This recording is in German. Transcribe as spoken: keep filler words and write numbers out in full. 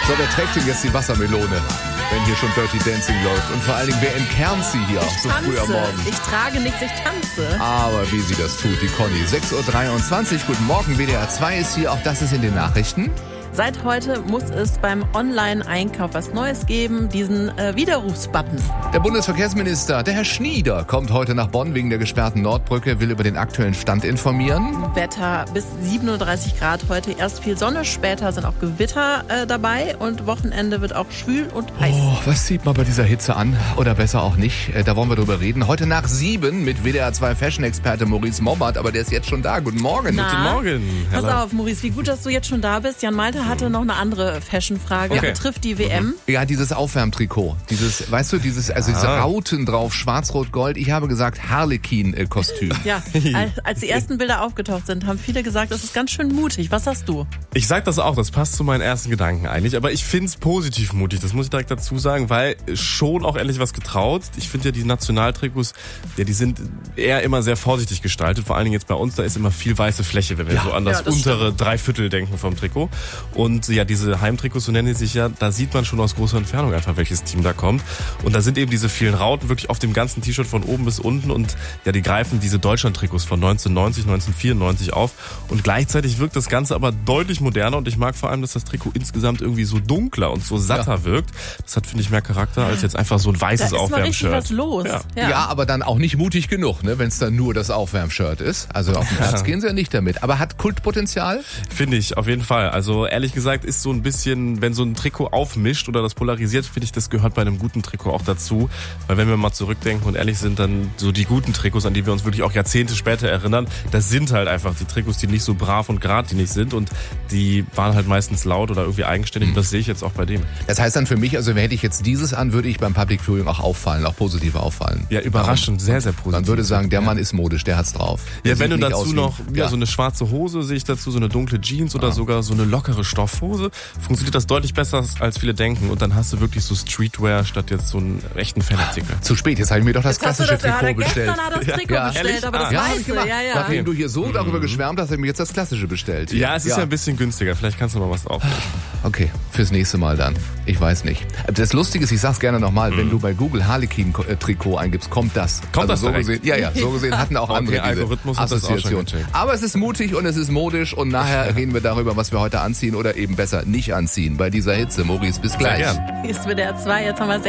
So, wer trägt denn jetzt die Wassermelone, wenn hier schon Dirty Dancing läuft? Und vor allen Dingen, wer entkernt sie hier Ich so tanze. früh am Morgen? Ich trage nichts, ich tanze. Aber wie sie das tut, die Conny. sechs Uhr dreiundzwanzig, guten Morgen, W D R zwei ist hier, auch das ist in den Nachrichten. Seit heute muss es beim Online-Einkauf was Neues geben, diesen äh, Widerrufsbutton. Der Bundesverkehrsminister, der Herr Schnieder, kommt heute nach Bonn wegen der gesperrten Nordbrücke, will über den aktuellen Stand informieren. Wetter bis siebenunddreißig Grad heute, erst viel Sonne, später sind auch Gewitter äh, dabei und Wochenende wird auch schwül und heiß. Oh, was sieht man bei dieser Hitze an? Oder besser auch nicht, äh, da wollen wir drüber reden. Heute nach sieben mit W D R zwei Fashion-Experte Maurice Mobbert, aber der ist jetzt schon da. Guten Morgen. Na, Guten Morgen. Pass Hello. auf, Maurice, wie gut, dass du jetzt schon da bist. Jan Malte hatte noch eine andere Fashion-Frage, Okay. betrifft die W M. Ja, dieses Aufwärmtrikot, dieses, weißt du, dieses, also diese Rauten drauf, schwarz-rot-gold. Ich habe gesagt Harlequin-Kostüm. Ja, als- als die ersten Bilder aufgetaucht sind, haben viele gesagt, das ist ganz schön mutig. Was hast du? Ich sag das auch, das passt zu meinen ersten Gedanken eigentlich, aber ich find's positiv mutig, das muss ich direkt dazu sagen, weil schon auch ehrlich was getraut. Ich finde ja die Nationaltrikots, ja, die sind eher immer sehr vorsichtig gestaltet, vor allen Dingen jetzt bei uns, da ist immer viel weiße Fläche, wenn wir Ja. so an das, Ja, das untere Dreiviertel denken vom Trikot. Und ja, diese Heimtrikots, so nennen sie sich ja, da sieht man schon aus großer Entfernung einfach, welches Team da kommt. Und da sind eben diese vielen Rauten wirklich auf dem ganzen T-Shirt von oben bis unten und ja, die greifen diese Deutschland-Trikots von neunzehnhundertneunzig, neunzehnhundertvierundneunzig auf. Und gleichzeitig wirkt das Ganze aber deutlich moderner und ich mag vor allem, dass das Trikot insgesamt irgendwie so dunkler und so satter Ja. wirkt. Das hat, finde ich, mehr Charakter als jetzt einfach so ein Da weißes ist mal richtig Aufwärmshirt. was los. Ja. Ja. aber dann auch nicht mutig genug, ne, wenn es dann nur das Aufwärmshirt ist. Also auf den Platz gehen sie ja nicht damit. Aber hat Kultpotenzial? Finde ich, auf jeden Fall. Also ehrlich gesagt ist so ein bisschen, wenn so ein Trikot aufmischt oder das polarisiert, finde ich, das gehört bei einem guten Trikot auch dazu. Weil wenn wir mal zurückdenken und ehrlich sind, dann so die guten Trikots, an die wir uns wirklich auch Jahrzehnte später erinnern, das sind halt einfach die Trikots, die nicht so brav und geradlinig sind und die waren halt meistens laut oder irgendwie eigenständig. Und das sehe ich jetzt auch bei dem. Das heißt dann für mich, also hätte ich jetzt dieses an, würde ich beim Public Viewing auch auffallen, auch positiv auffallen. Ja, überraschend, sehr, sehr positiv. Man würde sagen, der Mann ist modisch, der hat's drauf. Der Ja, wenn sieht du nicht dazu aus wie- noch ja, ja. so eine schwarze Hose sehe ich dazu, so eine dunkle Jeans oder sogar so eine lockere Stoffhose, funktioniert das deutlich besser, als viele denken. Und dann hast du wirklich so Streetwear statt jetzt so einen echten Fanartikel. Zu spät, jetzt habe ich mir doch das Jetzt hast du klassische das, ja, Trikot bestellt. gestern hat er das Trikot Ja. bestellt, Ehrlich? aber das Ah. Ja, hab ich weiße, gemacht. ja, ja. Nachdem du hier so darüber geschwärmt hast, habe ich mir jetzt das klassische bestellt. Ja, es ist ja. ein bisschen günstiger. Vielleicht kannst du mal was drauf. Okay, fürs nächste Mal dann. Ich weiß nicht. Das Lustige ist, ich sag's gerne nochmal, wenn du bei Google Harlequin-Trikot eingibst, kommt das. Kommt das so direkt? gesehen, Ja, ja, so gesehen hatten auch Okay, andere diese Algorithmus hat das auch schon Assoziation. gecheckt. Aber es ist mutig und es ist modisch und nachher reden wir darüber, was wir heute anziehen oder eben besser nicht anziehen bei dieser Hitze. Maurice, bis gleich. Sehr gern. Hier ist W D R zwei, jetzt haben wir